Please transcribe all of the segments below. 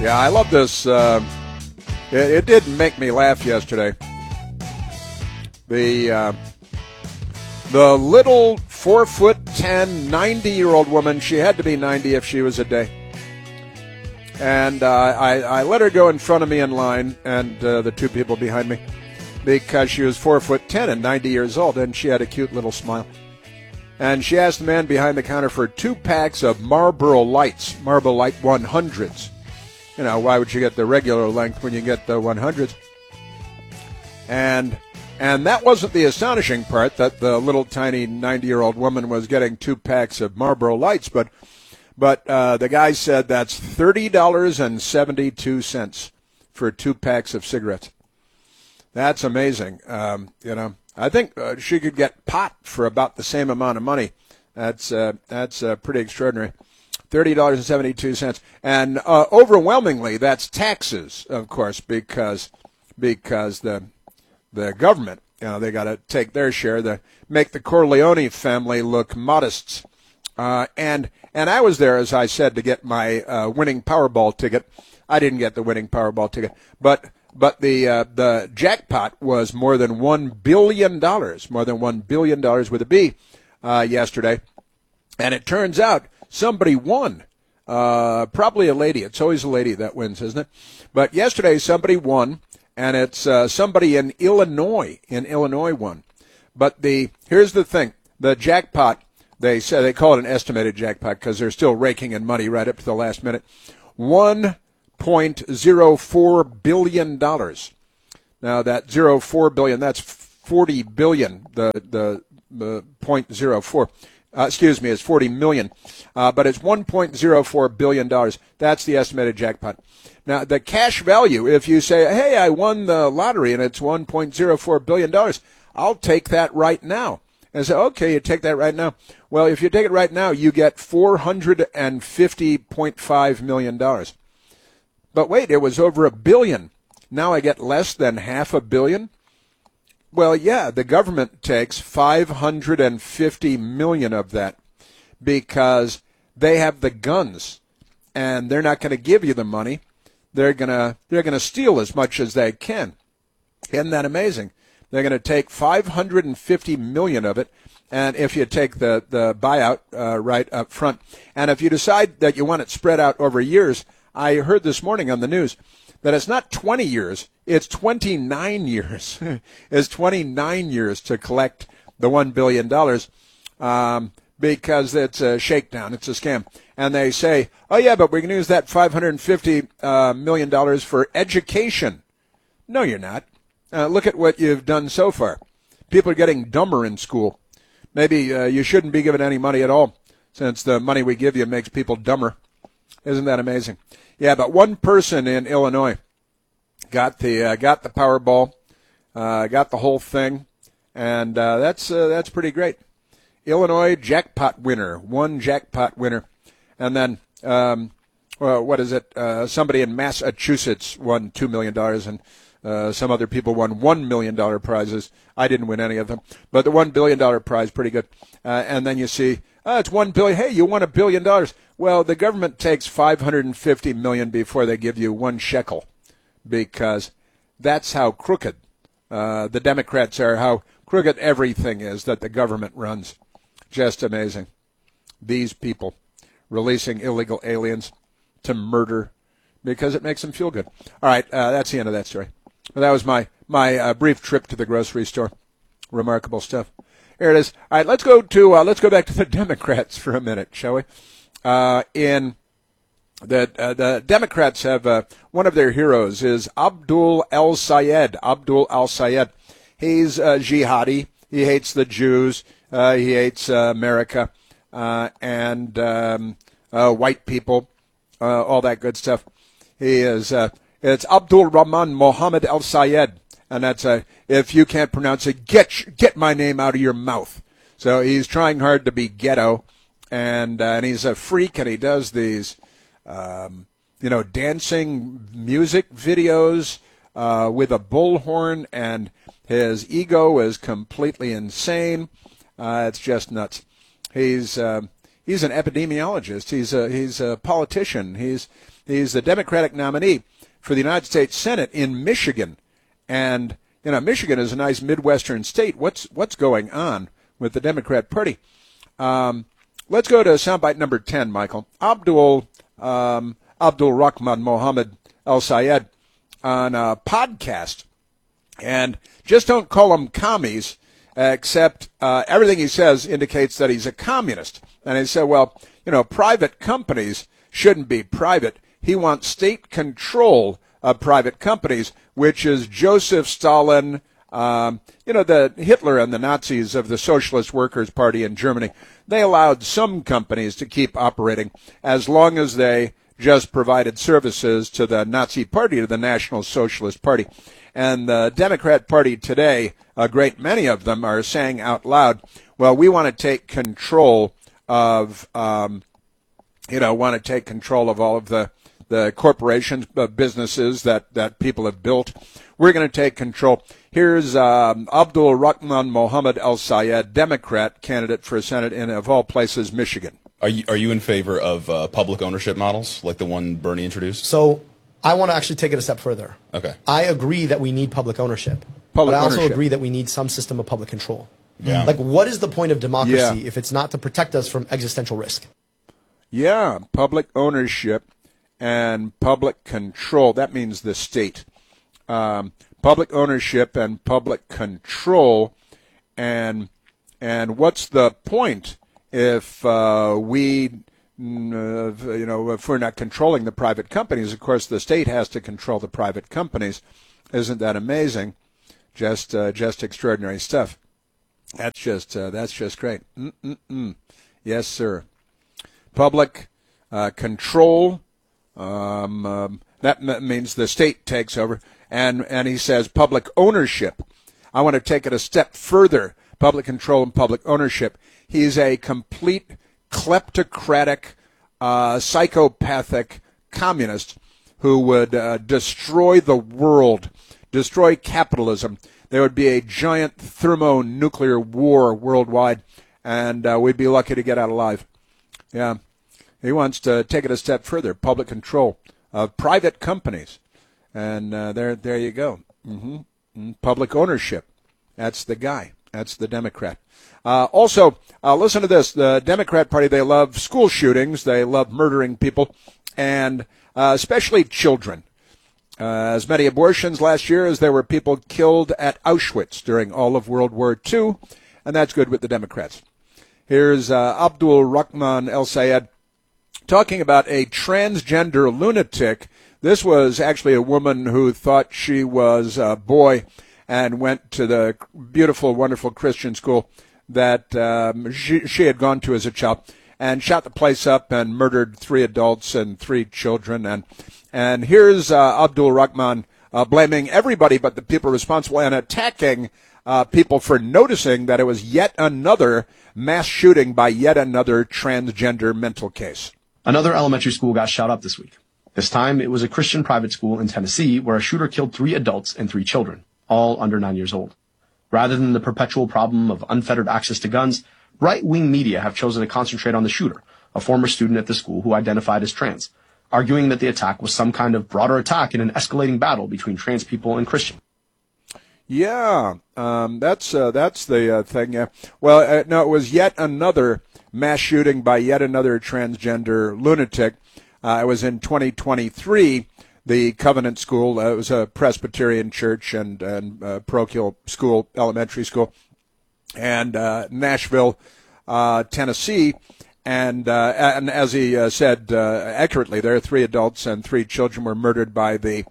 Yeah, I love this. It did make me laugh yesterday. The little 4'10", 90-year-old woman, she had to be 90 if she was a day. And I let her go in front of me in line and the two people behind me because she was 4'10" and 90 years old, and she had a cute little smile. And she asked the man behind the counter for 2 packs of Marlboro Lights, Marlboro Light 100s. You know, why would you get the regular length when you get the 100s? And that wasn't the astonishing part, that the little tiny 90-year-old woman was getting 2 packs of Marlboro Lights, but the guy said that's $30.72 for 2 packs of cigarettes. That's amazing. I think she could get pot for about the same amount of money. That's pretty extraordinary. $30.72, and overwhelmingly that's taxes, of course, because the government, they got to take their share. They make the Corleone family look modest. And I was there, as I said, to get my winning Powerball ticket. I didn't get the winning Powerball ticket, but the jackpot was more than $1 billion, more than $1 billion with a B yesterday. And it turns out somebody won, probably a lady. It's always a lady that wins, isn't it? But yesterday somebody won, and it's somebody in Illinois. Won. But here's the thing: the jackpot. They call it an estimated jackpot because they're still raking in money right up to the last minute. $1.04 billion. Now that 04 billion, that's 40 billion. The .04. Is 40 million, but it's $1.04 billion. That's the estimated jackpot. Now, the cash value, if you say, hey, I won the lottery and it's $1.04 billion, I'll take that right now. And say, okay, you take that right now. Well, if you take it right now, you get $450.5 million. But wait, it was over $1 billion. Now I get less than $500 million? Well, yeah, the government takes $550 million of that because they have the guns, and they're not going to give you the money. They're gonna steal as much as they can. Isn't that amazing? They're going to take $550 million of it, and if you take the buyout right up front, and if you decide that you want it spread out over years, I heard this morning on the news that it's not 20 years, it's 29 years. It's 29 years to collect the $1 billion because it's a shakedown, it's a scam. And they say, oh, yeah, but we can use that $550 million for education. No, you're not. Look at what you've done so far. People are getting dumber in school. Maybe you shouldn't be given any money at all, since the money we give you makes people dumber. Isn't that amazing? Yeah, but one person in Illinois got the Powerball, got the whole thing, and that's pretty great. Illinois jackpot winner, one jackpot winner, and then what is it? Somebody in Massachusetts won $2 million, and some other people won $1 million prizes. I didn't win any of them, but the $1 billion prize, pretty good. And then you see, it's $1 billion. Hey, you won $1 billion. Well, the government takes $550 million before they give you 1 shekel, because that's how crooked the Democrats are, how crooked everything is that the government runs. Just amazing. These people releasing illegal aliens to murder because it makes them feel good. All right, that's the end of that story. Well, that was my brief trip to the grocery store. Remarkable stuff. Here it is. All right, let's go back to the Democrats for a minute, shall we? The Democrats have one of their heroes is Abdul al-Sayed. Abdul al-Sayed. He's jihadi. He hates the Jews. He hates America and white people, all that good stuff. He is. It's Abdul Rahman Mohammed al-Sayed, and that's if you can't pronounce it, get my name out of your mouth. So he's trying hard to be ghetto, and he's a freak, and he does these, dancing music videos with a bullhorn, and his ego is completely insane. It's just nuts. He's He's an epidemiologist. He's a politician. He's the Democratic nominee for the United States Senate in Michigan. And, Michigan is a nice Midwestern state. What's going on with the Democrat Party? Let's go to soundbite number 10, Michael. Abdul Rahman Mohammed El-Sayed on a podcast. And just don't call him commies, except everything he says indicates that he's a communist. And he said, well, private companies shouldn't be private. He wants state control of private companies, which is Joseph Stalin, the Hitler and the Nazis of the Socialist Workers' Party in Germany. They allowed some companies to keep operating as long as they just provided services to the Nazi Party, to the National Socialist Party. And the Democrat Party today, a great many of them are saying out loud, well, we want to take control of, all of the corporations, businesses that people have built. We're going to take control. Here's Abdul Rahman Mohammed El-Sayed, Democrat candidate for Senate in, of all places, Michigan. Are you in favor of public ownership models like the one Bernie introduced? So I want to actually take it a step further. Okay. I agree that we need public ownership. But I also agree that we need some system of public control. Yeah. Like, what is the point of democracy if it's not to protect us from existential risk? Yeah, public ownership and public control. That means the state. Public ownership and public control. And what's the point if if we're not controlling the private companies? Of course, the state has to control the private companies. Isn't that amazing? Just extraordinary stuff. That's just great. Yes, sir. Public control. That means the state takes over. And he says public ownership. I want to take it a step further. Public control and public ownership. He's a complete kleptocratic, psychopathic communist who would destroy the world, destroy capitalism. There would be a giant thermonuclear war worldwide, and we'd be lucky to get out alive. Yeah. He wants to take it a step further, public control of private companies. And there you go. Public ownership. That's the guy. That's the Democrat. Also, listen to this. The Democrat Party, they love school shootings. They love murdering people, and especially children. As many abortions last year as there were people killed at Auschwitz during all of World War II, and that's good with the Democrats. Here's Abdul Rahman El-Sayed talking about a transgender lunatic. This was actually a woman who thought she was a boy and went to the beautiful, wonderful Christian school that she had gone to as a child, and shot the place up and murdered 3 adults and 3 children. And here's Abdul Rahman blaming everybody but the people responsible and attacking people for noticing that it was yet another mass shooting by yet another transgender mental case. Another elementary school got shot up this week. This time, it was a Christian private school in Tennessee where a shooter killed 3 adults and 3 children, all under 9 years old. Rather than the perpetual problem of unfettered access to guns, right-wing media have chosen to concentrate on the shooter, a former student at the school who identified as trans, arguing that the attack was some kind of broader attack in an escalating battle between trans people and Christians. Yeah, that's the thing. Yeah. Well, no, it was yet another mass shooting by yet another transgender lunatic. It was in 2023. The Covenant School, it was a Presbyterian church and parochial school, elementary school, and Nashville, Tennessee. And as he said accurately, there 3 adults and 3 children were murdered by the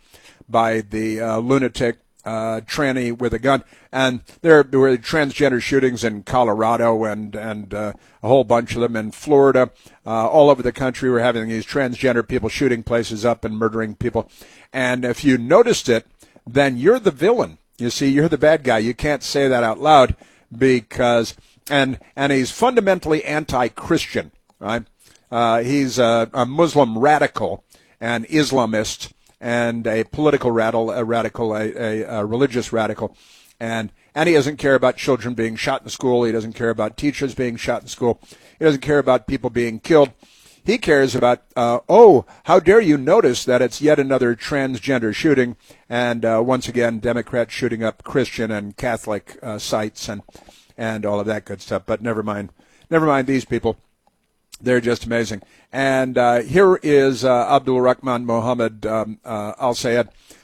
lunatic tranny with a gun. And there were transgender shootings in Colorado and a whole bunch of them in Florida. All over the country, we're having these transgender people shooting places up and murdering people. And if you noticed it, then you're the villain. You see, you're the bad guy. You can't say that out loud because, and he's fundamentally anti-Christian, right? He's a Muslim radical, an Islamist, and a political radical, a religious radical. And And he doesn't care about children being shot in school. He doesn't care about teachers being shot in school. He doesn't care about people being killed. He cares about, how dare you notice that it's yet another transgender shooting, and once again, Democrats shooting up Christian and Catholic sites and all of that good stuff. But never mind these people. They're just amazing. And here is Abdul Rahman Mohammed Al Sayed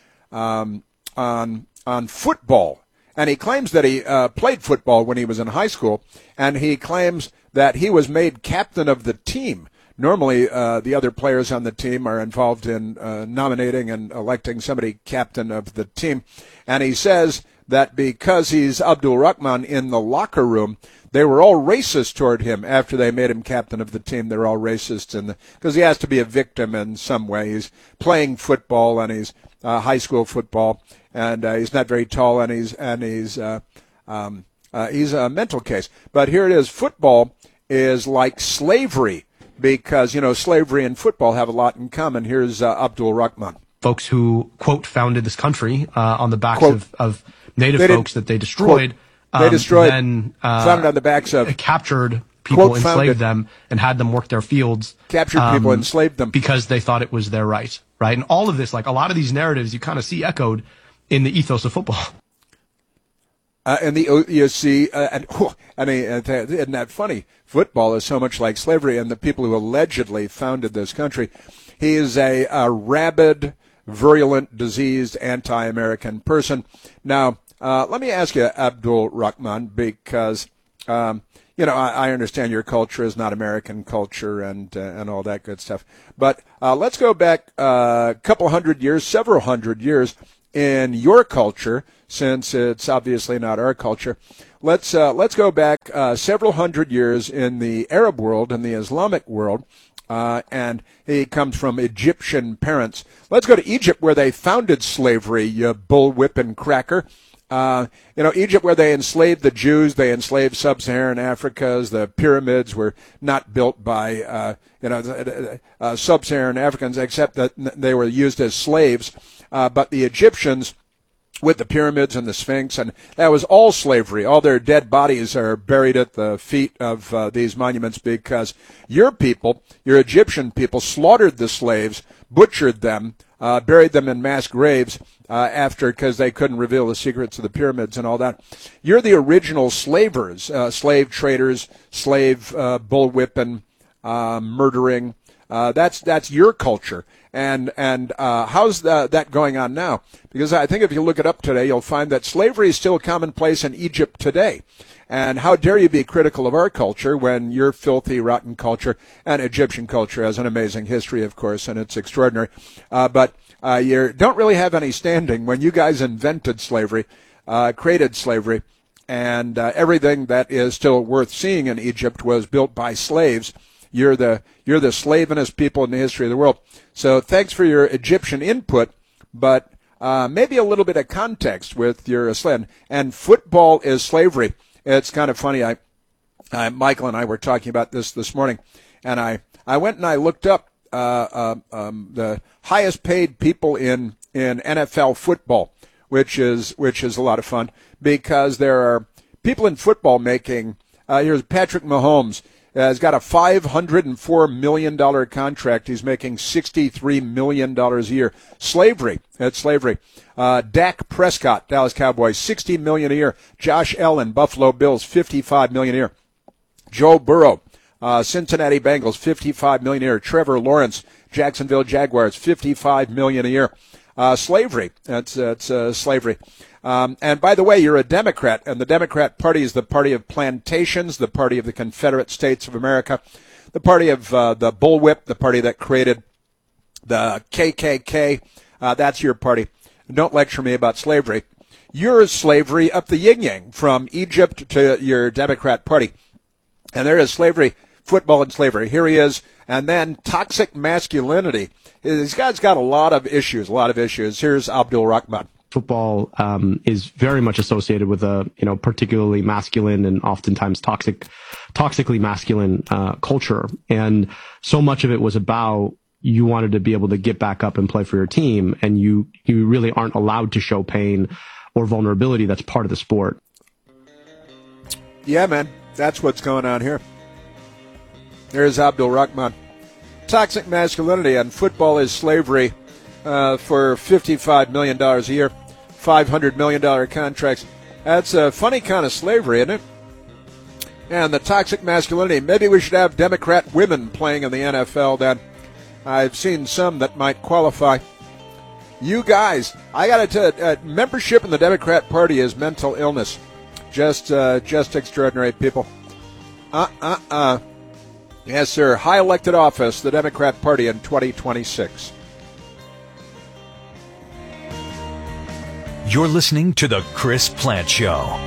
on football. And he claims that he played football when he was in high school, and he claims that he was made captain of the team. Normally, the other players on the team are involved in nominating and electing somebody captain of the team. And he says that because he's Abdul Rahman in the locker room, they were all racist toward him after they made him captain of the team. They're all racist because he has to be a victim in some way. He's playing football, and he's high school football, and he's not very tall, and he's a mental case. But here it is. Football is like slavery, because, slavery and football have a lot in common. Here's Abdul Rahman. Folks who, quote, founded this country on the backs of native folks that they destroyed. They destroyed, founded on the backs of... Captured people, enslaved them, and had them work their fields. Captured people, enslaved them. Because they thought it was their right, right? And all of this, like a lot of these narratives, you kind of see echoed in the ethos of football. Isn't that funny? Football is so much like slavery, and the people who allegedly founded this country. He is a rabid, virulent, diseased, anti-American person. Now, let me ask you, Abdul Rahman, because I understand your culture is not American culture and all that good stuff. But let's go back several hundred years in your culture, since it's obviously not our culture. Let's go back several hundred years in the Arab world and the Islamic world, and he comes from Egyptian parents. Let's go to Egypt, where they founded slavery, you bullwhipping cracker. Egypt, where they enslaved the Jews, they enslaved sub-Saharan Africans. The pyramids were not built by, sub-Saharan Africans, except that they were used as slaves. But the Egyptians, with the pyramids and the Sphinx, and that was all slavery. All their dead bodies are buried at the feet of these monuments, because your Egyptian people, slaughtered the slaves, butchered them, buried them in mass graves because they couldn't reveal the secrets of the pyramids and all that. You're the original slavers, slave traders, slave bullwhipping, murdering. That's your culture. And how's that going on now? Because I think if you look it up today, you'll find that slavery is still commonplace in Egypt today. And how dare you be critical of our culture when your filthy, rotten culture, and Egyptian culture has an amazing history, of course, and it's extraordinary. But you don't really have any standing when you guys invented slavery, created slavery, and everything that is still worth seeing in Egypt was built by slaves. You're the slavinest people in the history of the world. So thanks for your Egyptian input, but maybe a little bit of context with your slave. And football is slavery. It's kind of funny. Michael and I were talking about this morning, and I went and I looked up the highest paid people in NFL football, which is a lot of fun, because there are people in football making. Here's Patrick Mahomes. Has got a $504 million contract. He's making $63 million a year. Slavery. That's slavery. Dak Prescott, Dallas Cowboys, $60 million a year. Josh Allen, Buffalo Bills, $55 million a year. Joe Burrow, Cincinnati Bengals, $55 million a year. Trevor Lawrence, Jacksonville Jaguars, $55 million a year. Slavery. That's slavery. And by the way, you're a Democrat, and the Democrat Party is the party of plantations, the party of the Confederate States of America, the party of the bullwhip, the party that created the KKK. That's your party. Don't lecture me about slavery. You're slavery up the yin-yang, from Egypt to your Democrat Party. And there is slavery, football and slavery. Here he is. And then toxic masculinity. This guy's got a lot of issues. Here's Abdul Rahman. Football is very much associated with a particularly masculine and oftentimes toxically masculine culture, and so much of it was about you wanted to be able to get back up and play for your team, and you really aren't allowed to show pain or vulnerability. That's part of the sport. Yeah, man, that's what's going on here. There's Abdul Rahman. Toxic masculinity and football is slavery for $55 million a year, $500 million contracts. That's a funny kind of slavery, isn't it? And the toxic masculinity, maybe we should have Democrat women playing in the NFL then. I've seen some that might qualify. You guys, I got to tell you, membership in the Democrat Party is mental illness. Just extraordinary people. Yes, sir. High elected office, the Democrat Party in 2026. You're listening to The Chris Plante Show.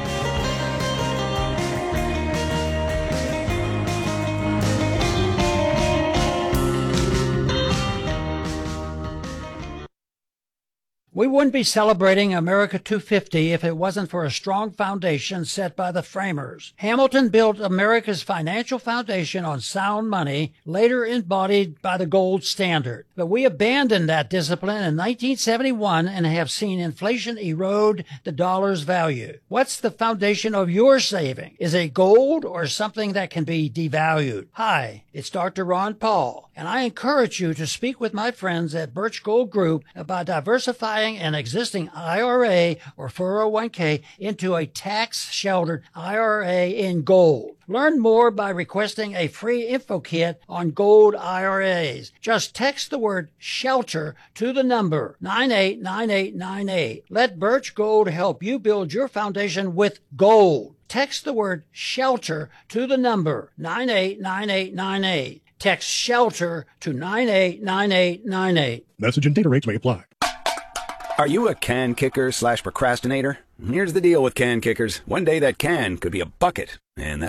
We wouldn't be celebrating America 250 if it wasn't for a strong foundation set by the framers. Hamilton built America's financial foundation on sound money, later embodied by the gold standard. But we abandoned that discipline in 1971 and have seen inflation erode the dollar's value. What's the foundation of your saving? Is it gold or something that can be devalued? Hi, it's Dr. Ron Paul, and I encourage you to speak with my friends at Birch Gold Group about diversifying an existing IRA or 401k into a tax-sheltered IRA in gold. Learn more by requesting a free info kit on gold IRAs. Just text the word SHELTER to the number 989898. Let Birch Gold help you build your foundation with gold. Text the word SHELTER to the number 989898. Text SHELTER to 989898. Message and data rates may apply. Are you a can kicker / procrastinator? Here's the deal with can kickers. One day that can could be a bucket, and